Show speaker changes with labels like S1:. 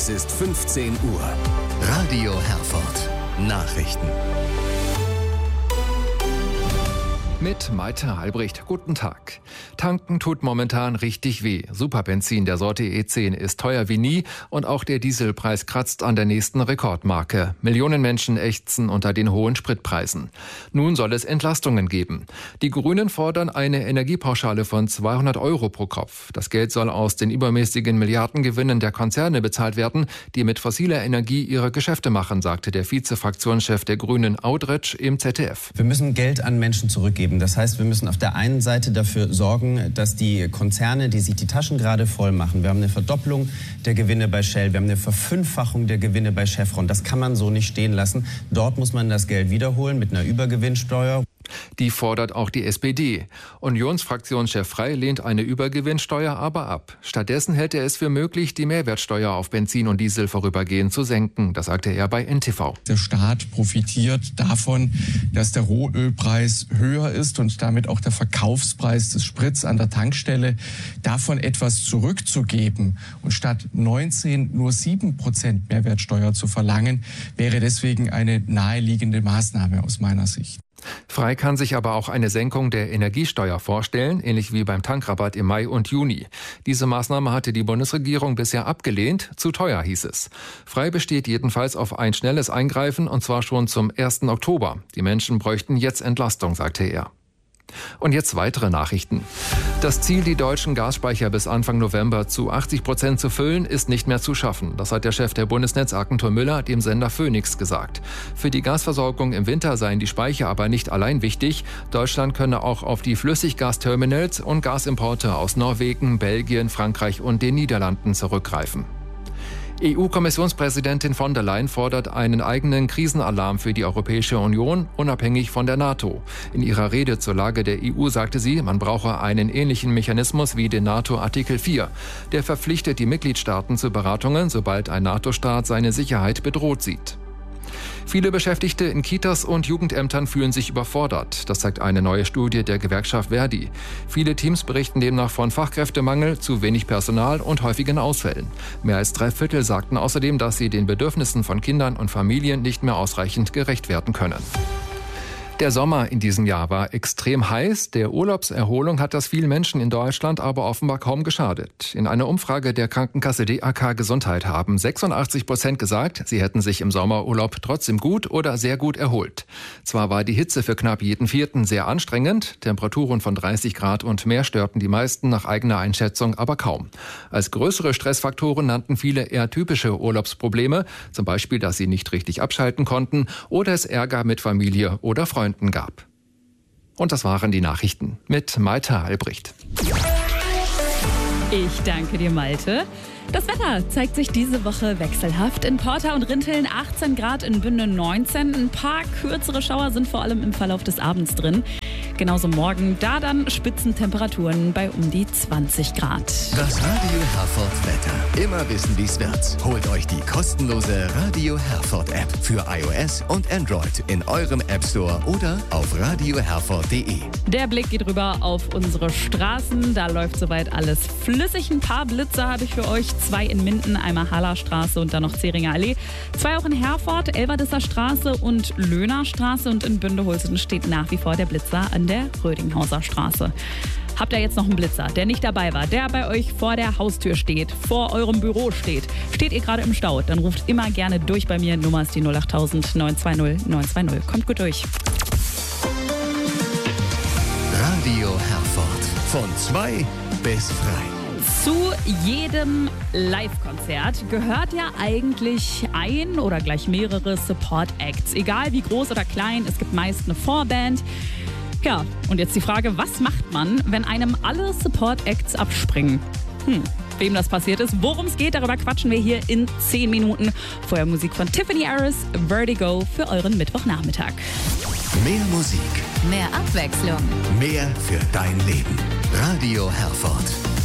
S1: Es ist 15 Uhr. Radio Herford. Nachrichten.
S2: Mit Malte Albrecht. Guten Tag. Tanken tut momentan richtig weh. Superbenzin der Sorte E10 ist teuer wie nie und auch der Dieselpreis kratzt an der nächsten Rekordmarke. Millionen Menschen ächzen unter den hohen Spritpreisen. Nun soll es Entlastungen geben. Die Grünen fordern eine Energiepauschale von 200 € pro Kopf. Das Geld soll aus den übermäßigen Milliardengewinnen der Konzerne bezahlt werden, die mit fossiler Energie ihre Geschäfte machen, sagte der Vize-Fraktionschef der Grünen Audretsch im ZDF.
S3: Wir müssen Geld an Menschen zurückgeben. Das heißt, wir müssen auf der einen Seite dafür sorgen, dass die Konzerne, die sich die Taschen gerade voll machen, wir haben eine Verdopplung der Gewinne bei Shell, wir haben eine Verfünffachung der Gewinne bei Chevron. Das kann man so nicht stehen lassen. Dort muss man das Geld wiederholen mit einer Übergewinnsteuer.
S2: Die fordert auch die SPD. Unionsfraktionschef Frey lehnt eine Übergewinnsteuer aber ab. Stattdessen hält er es für möglich, die Mehrwertsteuer auf Benzin und Diesel vorübergehend zu senken. Das sagte er bei NTV.
S4: Der Staat profitiert davon, dass der Rohölpreis höher ist und damit auch der Verkaufspreis des Sprits an der Tankstelle. Davon etwas zurückzugeben und statt 19 nur 7% Mehrwertsteuer zu verlangen, wäre deswegen eine naheliegende Maßnahme aus meiner Sicht.
S2: Frey kann sich aber auch eine Senkung der Energiesteuer vorstellen, ähnlich wie beim Tankrabatt im Mai und Juni. Diese Maßnahme hatte die Bundesregierung bisher abgelehnt, zu teuer hieß es. Frey besteht jedenfalls auf ein schnelles Eingreifen und zwar schon zum 1. Oktober. Die Menschen bräuchten jetzt Entlastung, sagte er. Und jetzt weitere Nachrichten. Das Ziel, die deutschen Gasspeicher bis Anfang November zu 80% zu füllen, ist nicht mehr zu schaffen. Das hat der Chef der Bundesnetzagentur Müller dem Sender Phoenix gesagt. Für die Gasversorgung im Winter seien die Speicher aber nicht allein wichtig. Deutschland könne auch auf die Flüssiggasterminals und Gasimporte aus Norwegen, Belgien, Frankreich und den Niederlanden zurückgreifen. EU-Kommissionspräsidentin von der Leyen fordert einen eigenen Krisenalarm für die Europäische Union, unabhängig von der NATO. In ihrer Rede zur Lage der EU sagte sie, man brauche einen ähnlichen Mechanismus wie den NATO-Artikel 4. Der verpflichtet die Mitgliedstaaten zu Beratungen, sobald ein NATO-Staat seine Sicherheit bedroht sieht. Viele Beschäftigte in Kitas und Jugendämtern fühlen sich überfordert. Das zeigt eine neue Studie der Gewerkschaft Verdi. Viele Teams berichten demnach von Fachkräftemangel, zu wenig Personal und häufigen Ausfällen. Mehr als 3/4 sagten außerdem, dass sie den Bedürfnissen von Kindern und Familien nicht mehr ausreichend gerecht werden können. Der Sommer in diesem Jahr war extrem heiß. Der Urlaubserholung hat das vielen Menschen in Deutschland aber offenbar kaum geschadet. In einer Umfrage der Krankenkasse DAK Gesundheit haben 86% gesagt, sie hätten sich im Sommerurlaub trotzdem gut oder sehr gut erholt. Zwar war die Hitze für knapp jeden Vierten sehr anstrengend, Temperaturen von 30 Grad und mehr störten die meisten nach eigener Einschätzung aber kaum. Als größere Stressfaktoren nannten viele eher typische Urlaubsprobleme, zum Beispiel, dass sie nicht richtig abschalten konnten oder es Ärger mit Familie oder Freunden gab. Und das waren die Nachrichten mit Malte Albrecht.
S5: Ich danke dir, Malte. Das Wetter zeigt sich diese Woche wechselhaft. In Porta und Rinteln 18 Grad, in Bünde 19. Ein paar kürzere Schauer sind vor allem im Verlauf des Abends drin. Genauso morgen, da dann Spitzentemperaturen bei um die 20 Grad.
S1: Das Radio Herford Wetter. Immer wissen, wie es wird. Holt euch die kostenlose Radio Herford App für iOS und Android in eurem App Store oder auf radioherford.de.
S5: Der Blick geht rüber auf unsere Straßen. Da läuft soweit alles flüssig. Ein paar Blitzer habe ich für euch. 2 in Minden, einmal Hallerstraße und dann noch Zähringer Allee. 2 auch in Herford, Elverdisser Straße und Löhner Straße. Und in Bünde-Holsten steht nach wie vor der Blitzer an der Rödinghauser Straße. Habt ihr jetzt noch einen Blitzer, der nicht dabei war, der bei euch vor der Haustür steht, vor eurem Büro steht? Steht ihr gerade im Stau? Dann ruft immer gerne durch bei mir. Nummer ist die 08000 920 920. Kommt gut durch.
S1: Radio Herford. Von 2 bis frei.
S5: Zu jedem Live-Konzert gehört ja eigentlich ein oder gleich mehrere Support-Acts. Egal wie groß oder klein, es gibt meist eine Vorband. Ja, und jetzt die Frage, was macht man, wenn einem alle Support-Acts abspringen? Wem das passiert ist, worum es geht, darüber quatschen wir hier in 10 Minuten. Vorher Musik von Tiffany Harris, Vertigo für euren Mittwochnachmittag.
S1: Mehr Musik.
S6: Mehr Abwechslung.
S1: Mehr für dein Leben. Radio Herford.